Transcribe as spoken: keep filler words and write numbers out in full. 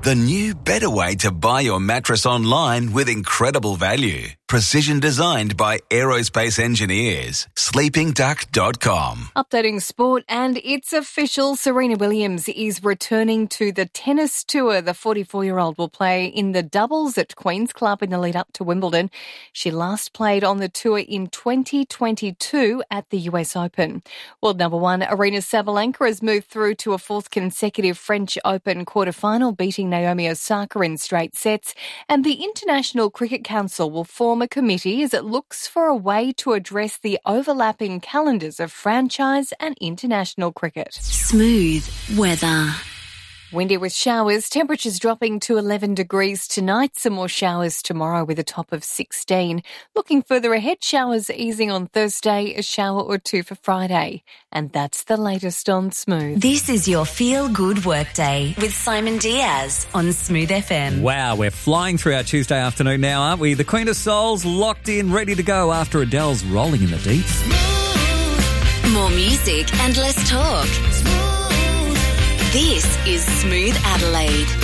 The new, better way to buy your mattress online with incredible value. Precision designed by aerospace engineers. sleeping duck dot com. Updating sport, and it's official. Serena Williams is returning to the tennis tour. The forty-four-year-old will play in the doubles at Queen's Club in the lead up to Wimbledon. She last played on the tour in twenty twenty-two at the U S Open. World number one Aryna Sabalenka has moved through to a fourth consecutive French Open quarter-final, beating Naomi Osaka in straight sets. And the International Cricket Council will form a committee as it looks for a way to address the overlapping calendars of franchise and international cricket. Smooth weather. Windy with showers, temperatures dropping to eleven degrees tonight. Some more showers tomorrow with a top of sixteen. Looking further ahead, showers easing on Thursday, a shower or two for Friday. And that's the latest on Smooth. This is your Feel Good Workday with Simon Diaz on Smooth F M. Wow, we're flying through our Tuesday afternoon now, aren't we? The Queen of Soul's locked in, ready to go after Adele's Rolling in the Deep. More music and less talk. This is Smooth Adelaide.